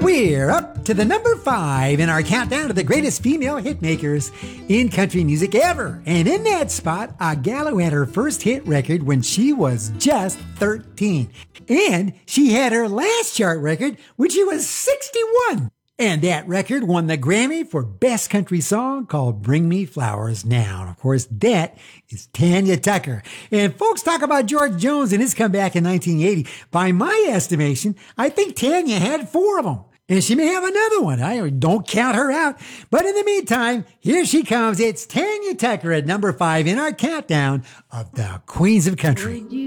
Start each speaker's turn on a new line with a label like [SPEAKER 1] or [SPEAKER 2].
[SPEAKER 1] We're up to the number 5 in our countdown of the greatest female hit makers in country music ever. And in that spot, a gal who had her first hit record when she was just 13. And she had her last chart record when she was 61. And that record won the Grammy for Best Country Song, called Bring Me Flowers Now. And of course, that is Tanya Tucker. And folks talk about George Jones and his comeback in 1980. By my estimation, I think Tanya had 4 of them. And she may have another one. I don't count her out. But in the meantime, here she comes. It's Tanya Tucker at number 5 in our countdown of the Queens of Country.